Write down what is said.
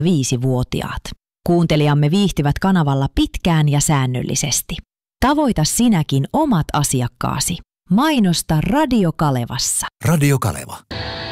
5-vuotiaat. Kuuntelijamme viihtyvät kanavalla pitkään ja säännöllisesti. Tavoita sinäkin omat asiakkaasi. Mainosta Radio Kalevassa. Radio Kaleva.